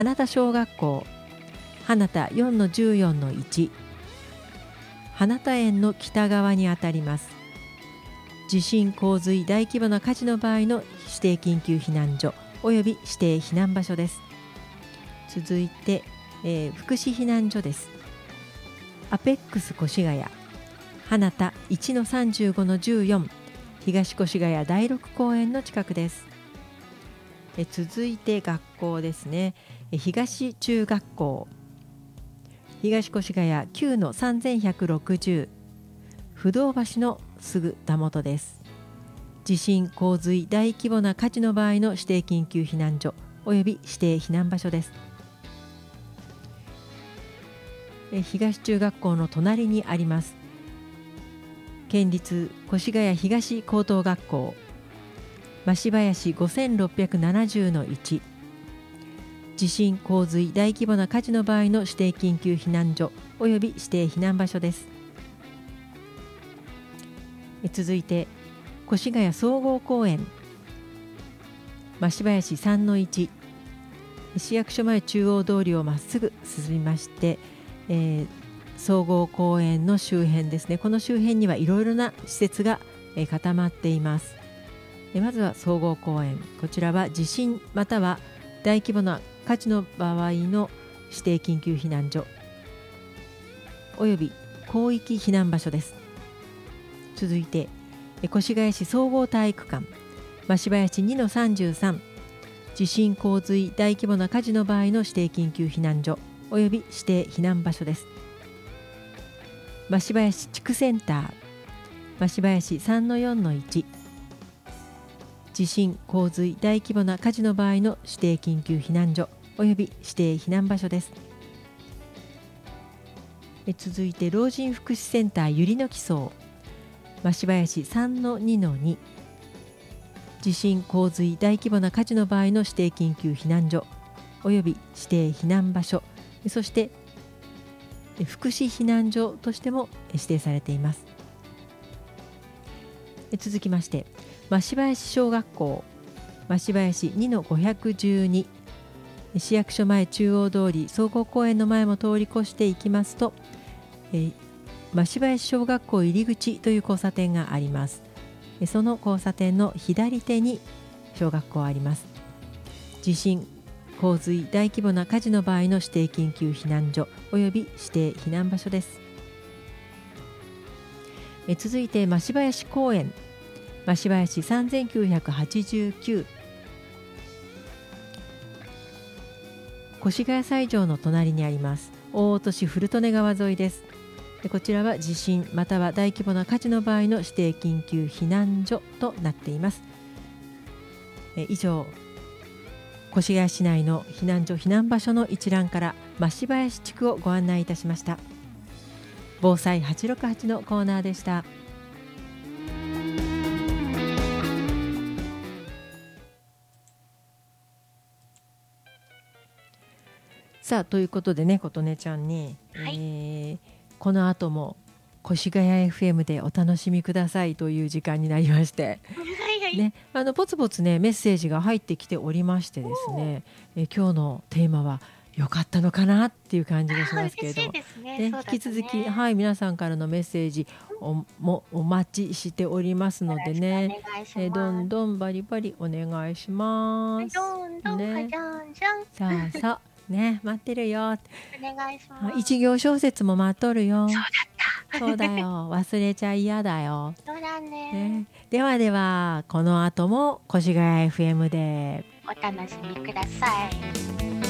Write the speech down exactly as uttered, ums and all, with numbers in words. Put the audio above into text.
花田小学校花田 よんのじゅうよんのいち、花田園の北側にあたります。地震洪水大規模な火事の場合の指定緊急避難所および指定避難場所です。続いて、えー、福祉避難所です。アペックス越谷花田 いちのさんじゅうごのじゅうよん、東越谷だいろく公園の近くです。え続いて学校ですね。え東中学校東越谷 きゅうのさんぜんひゃくろくじゅう、不動橋のすぐたもとです。地震洪水大規模な火事の場合の指定緊急避難所および指定避難場所です。え東中学校の隣にあります県立越谷東高等学校増林 ごせんろっぴゃくななじゅうのいち、地震洪水大規模な火事の場合の指定緊急避難所および指定避難場所です。続いて越谷総合公園増林 さんのいち、市役所前中央通りをまっすぐ進みまして、えー、総合公園の周辺ですね。この周辺にはいろいろな施設が、えー、固まっています。まずは総合公園、こちらは地震または大規模な火事の場合の指定緊急避難所および広域避難場所です。続いて越谷市総合体育館増林 にのさんじゅうさん、地震洪水大規模な火事の場合の指定緊急避難所および指定避難場所です。増林地区センター増林 さんのよんのいち、地震洪水大規模な火事の場合の指定緊急避難所および指定避難場所です。え続いて老人福祉センターゆりの木荘増林 さんのにのに、地震洪水大規模な火事の場合の指定緊急避難所および指定避難場所、そして福祉避難所としても指定されています。続きまして増林小学校増林 にのごひゃくじゅうに、市役所前中央通り総合公園の前も通り越していきますと、えー、増林小学校入り口という交差点があります。その交差点の左手に小学校あります。地震洪水大規模な火事の場合の指定緊急避難所および指定避難場所です。え続いて増林公園増林 さんぜんきゅうひゃくはちじゅうきゅう、越谷西条の隣にあります大落古利根川沿いです。でこちらは地震または大規模な火事の場合の指定緊急避難所となっています。え以上越谷市内の避難所避難場所の一覧から増林地区をご案内いたしました。防災はちろくはちのコーナーでした。さあということでね、琴音ちゃんに、はい、えー、この後も越谷 エフエム でお楽しみくださいという時間になりまして、はいはい、ね、あのポツポツねメッセージが入ってきておりましてですね、え今日のテーマは良かったのかなっていう感じがしますけれども、ねね、引き続き、はい、皆さんからのメッセージおもお待ちしておりますのでね、えどんどんバリバリお願いします。 どんどんね、 じゃんじゃんさあさあね、待ってるよ。 お願いします。 一行小説も待っとるよ。 そうだった。 そうだよ。忘れちゃ嫌だよ。 そうだね。 ね、ではではこの後も越谷 エフエム でお楽しみください。